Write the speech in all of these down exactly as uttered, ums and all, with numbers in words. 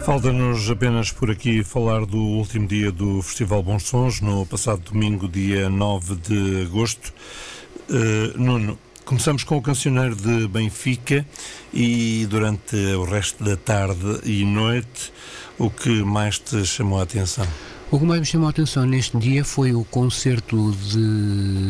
Falta-nos apenas por aqui falar do último dia do Festival Bons Sons, no passado domingo, dia nove de agosto. Uh, Nuno, começamos com o cancioneiro de Benfica e durante o resto da tarde e noite, o que mais te chamou a atenção? O que mais me chamou a atenção neste dia foi o concerto de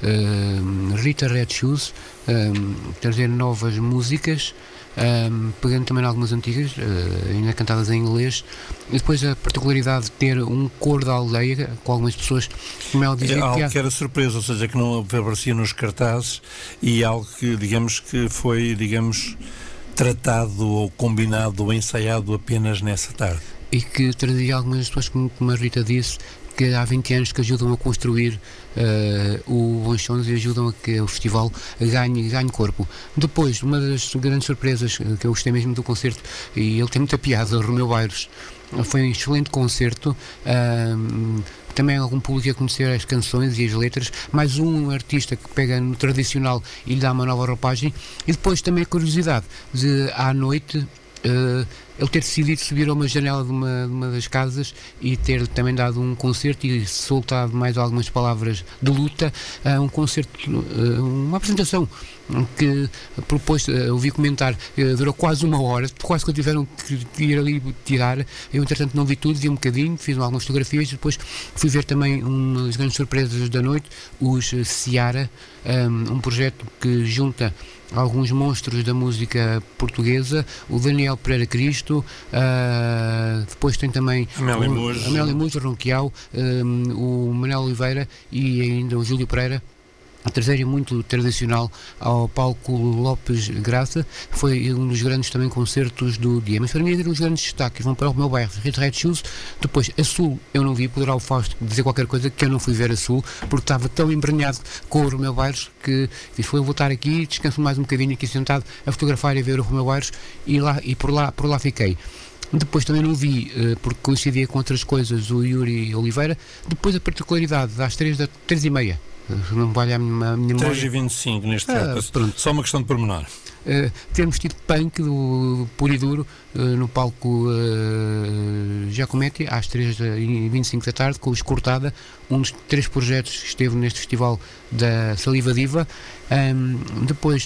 uh, Rita Red Shoes, um, trazer novas músicas, um, pegando também em algumas antigas, uh, ainda cantadas em inglês, e depois a particularidade de ter um coro da aldeia, com algumas pessoas, como ela dizia, é algo que, há... que era surpresa, ou seja, que não aparecia nos cartazes, e algo que, digamos, que foi, digamos, tratado ou combinado ou ensaiado apenas nessa tarde. E que trazia algumas pessoas, como, como a Rita disse, que há vinte anos que ajudam a construir uh, o Bons Sons e ajudam a que o festival ganhe, ganhe corpo. Depois, uma das grandes surpresas que eu gostei mesmo do concerto, e ele tem muita piada, o Romeu Bairros, foi um excelente concerto. Uh, também algum público a conhecer as canções e as letras, mais um artista que pega no tradicional e lhe dá uma nova roupagem, e depois também a curiosidade de, à noite, Uh, ele ter decidido subir a uma janela de uma, de uma das casas e ter também dado um concerto e soltado mais algumas palavras de luta, uh, um concerto, uh, uma apresentação que propôs, uh, ouvi comentar, uh, durou quase uma hora, quase que eu tiveram que ir ali tirar. Eu entretanto não vi tudo, vi um bocadinho, fiz algumas fotografias e depois fui ver também uma das grandes surpresas da noite, os uh, Ciara, um, um projeto que junta alguns monstros da música portuguesa, o Daniel Pereira Cristo, uh, depois tem também Amélia Mujo, Amélia Mujo, Ronquial, um, o Manuel Oliveira e ainda o Júlio Pereira, a trazer muito tradicional ao palco Lopes Graça. Foi um dos grandes também concertos do dia, mas para mim eram os grandes destaques, vão para o meu bairro, Rita Red Shoes. Depois a Sul eu não vi, poderá o Fausto dizer qualquer coisa, que eu não fui ver a Sul, porque estava tão embrenhado com o Romeu Bairros que disse, foi eu voltar aqui, descanso mais um bocadinho aqui sentado a fotografar e a ver o Romeu Bairros, e, lá, e por, lá, por lá fiquei. Depois também não vi, porque coincidia com outras coisas, o Yuri Oliveira. Depois a particularidade, às três da três e meia, não vale a minha, a minha memória. três e vinte e cinco neste ah, caso, só uma questão de pormenor. Uh, termos tido punk do puro e duro uh, no palco uh, Giacometti às três e vinte e cinco da tarde, com o Escortada, um dos três projetos que esteve neste festival da Saliva Diva. Um, depois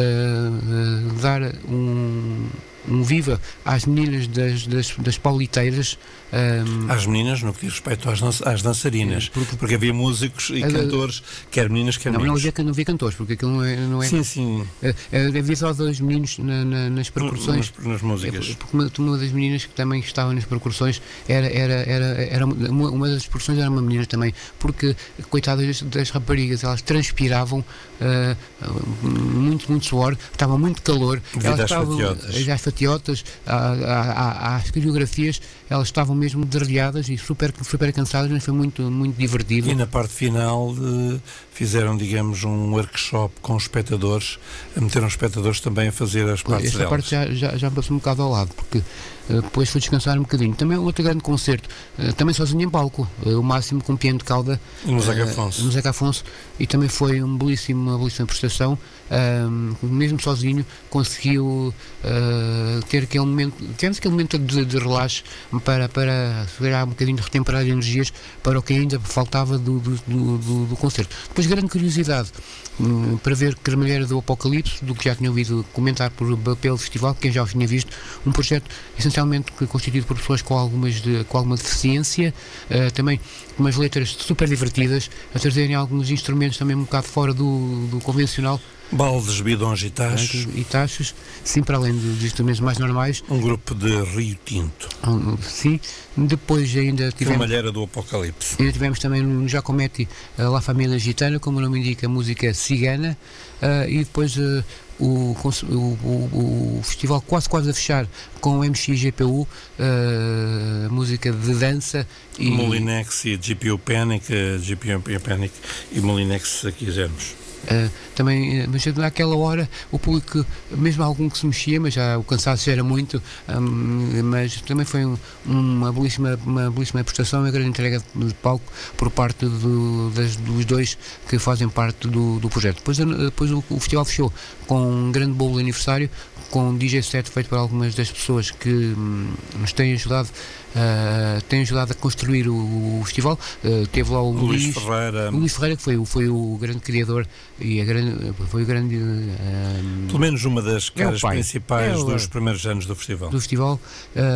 uh, uh, dar um, um viva às meninas das, das, das pauliteiras. Um, às meninas, no que diz respeito às, às dançarinas, porque, porque havia músicos e a, cantores, quer meninas, quer não, meninos. Não, não, não havia cantores, porque aquilo não é... Não é sim, sim. Uh, havia só dois meninos na, na, nas percussões. Nas, nas músicas. Porque uma, uma das meninas que também estava nas percussões era, era, era, era uma, uma das percussões era uma menina também, porque, coitadas das, das raparigas, elas transpiravam uh, muito, muito suor, estava muito calor. Devido elas às estavam, fatiotas. às fatiotas, às coreografias, elas estavam mesmo derreadas e super, super cansadas, mas foi muito, muito divertido. E na parte final uh, fizeram, digamos, um workshop com os espectadores, meteram os espectadores também a fazer as partes Esta delas. parte já, já, já me passou um bocado ao lado, porque uh, depois fui descansar um bocadinho. Também outro grande concerto, uh, também sozinho em palco, uh, o Máximo com piano de cauda. No Zeca uh, Afonso. No Zeca Afonso, e também foi um belíssimo, uma belíssima prestação. Uh, mesmo sozinho conseguiu uh, ter aquele momento, tivemos aquele momento de, de relaxo para, para um bocadinho de retemperar energias para o que ainda faltava do, do, do, do, do concerto. Depois, grande curiosidade um, para ver Cremalheira do Apocalipse, do que já tinha ouvido comentar por, pelo festival, quem já o tinha visto, um projeto essencialmente constituído por pessoas com, algumas de, com alguma deficiência, uh, também com umas letras super divertidas, a trazerem alguns instrumentos também um bocado fora do, do convencional. Baldes, bidões e tachos. E tachos, sim, para além dos instrumentos mais normais. Um grupo de Rio Tinto. Um, sim, depois ainda tivemos... Cremalheira do Apocalipse. Ainda tivemos também no Giacometti a La Família Gitana, como o nome indica, a música cigana, uh, e depois uh, o, o, o, o festival quase quase a fechar com o M X G P U, uh, música de dança. E Molinex e G P U Panic, G P U Panic e Molinex, se quisermos. Uh, também, uh, mas naquela hora o público, mesmo algum que se mexia, mas já o cansaço já era muito, um, mas também foi um, uma, belíssima, uma belíssima prestação, uma grande entrega de palco por parte do, das, dos dois que fazem parte do, do projeto. Depois, depois o, o festival fechou com um grande bolo de aniversário, com um D J set feito por algumas das pessoas que hum, nos têm ajudado, uh, têm ajudado a construir o, o festival. Uh, teve lá o Luís, Luís Ferreira. Luís Ferreira, que foi, o- foi o grande criador e a grande, foi o grande uh, Pelo menos uma das caras pai. principais É o- dos primeiros anos do festival. do festival. Uh,